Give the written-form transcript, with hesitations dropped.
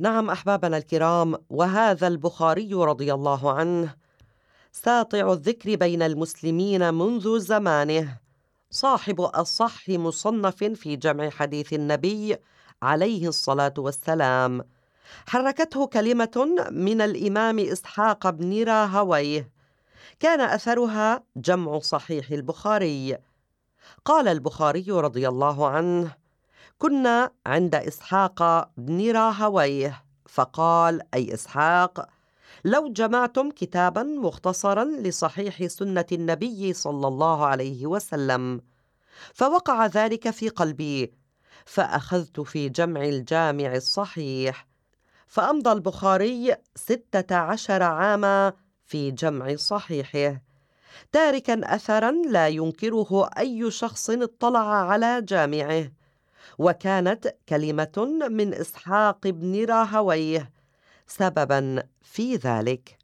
نعم أحبابنا الكرام، وهذا البخاري رضي الله عنه ساطع الذكر بين المسلمين منذ زمانه، صاحب أصح مصنف في جمع حديث النبي عليه الصلاة والسلام. حركته كلمة من الإمام إسحاق بن راهويه كان أثرها جمع صحيح البخاري. قال البخاري رضي الله عنه: كنا عند إسحاق بن راهويه فقال، أي إسحاق: لو جمعتم كتابا مختصرا لصحيح سنة النبي صلى الله عليه وسلم. فوقع ذلك في قلبي، فأخذت في جمع الجامع الصحيح، فأمضى البخاري 16 عاما في جمع صحيحه، تاركا أثرا لا ينكره أي شخص اطلع على جامعه. وكانت كلمة من إسحاق بن راهويه سببا في ذلك.